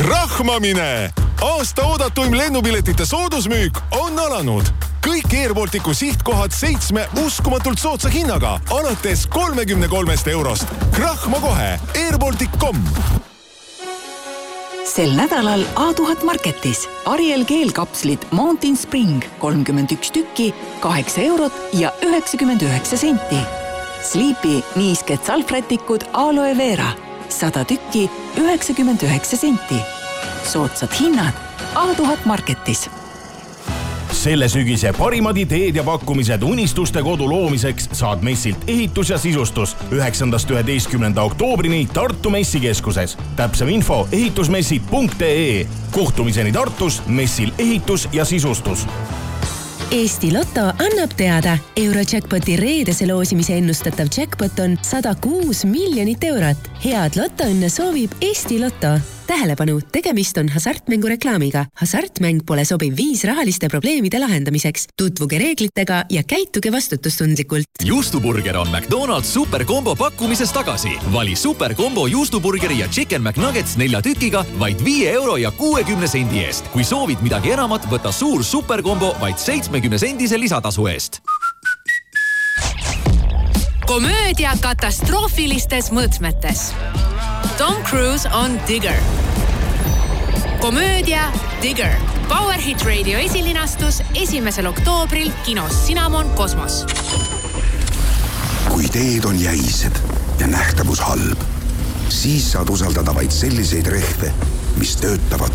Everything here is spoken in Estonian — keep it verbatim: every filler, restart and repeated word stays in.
Krahmamine! Aasta oodatuim lennupiletite soodusmüük on alanud. Kõik Air Balticu sihtkohad seitsme uskumatult soodsa hinnaga alates kolmekümne kolmest eurost. Krahma kohe air baltic dot com. Sel nädalal A tuhat Marketis Ariel keelkapslid Mountain Spring kolmkümmend üks tükki, kaheksa eurot ja üheksakümmend üheksa senti. Sleepy niisked salvrätikud Aloe Vera sada tükki, üheksakümmend üheksa senti. Soodsad hinnad A tuhat Marketis. Selle sügise parimad ideed ja pakkumised unistuste kodu loomiseks saad messilt ehitus ja sisustus üheksandast üheteistkümnenda oktoobrini Tartu messikeskuses. Täpsem info ehitusmessid punkt ee. Kohtumiseni Tartus messil ehitus ja sisustus. Eesti Lotto annab teada. Eurojackpoti reedese loosimise ennustatav jackpot on sada kuus miljonit eurot. Head Lottoõnne soovib Eesti Lotto. Tähelepanu, tegemist on hasartmängu reklaamiga. Hasartmäng pole sobiv viis rahaliste probleemide lahendamiseks. Tutvuge reeglitega ja käituge vastutustundlikult. Juustuburger on McDonald's superkombo pakkumises tagasi. Vali superkombo juustuburgeri ja Chicken McNuggets nelja tükiga vaid viie euro ja kuuekümne sendi eest. Kui soovid midagi enamat, võta suur superkombo vaid seitsmekümne sendise lisatasu eest. Komöödia katastroofilistes mõõtmetes. Tom Cruise on Digger. Komöödia Digger. Power Hit Radio esilinastus esimesel oktoobril kinos Cinnamon Kosmos. Kui teed on jäised ja nähtavus halb, siis saad usaldada vaid selliseid rehve, mis töötavad